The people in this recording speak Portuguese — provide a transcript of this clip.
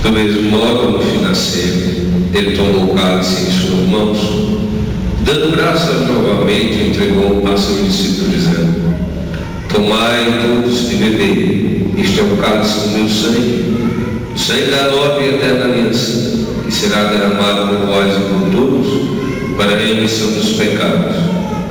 Do mesmo modo, no fim da ceia, ele tomou o cálice em suas mãos, dando graças novamente, entregou a seus discípulos, dizendo: tomai todos e bebei, este é o cálice do meu sangue, o sangue da nova e eterna aliança, que será derramado por vós e por todos, para a remissão dos pecados.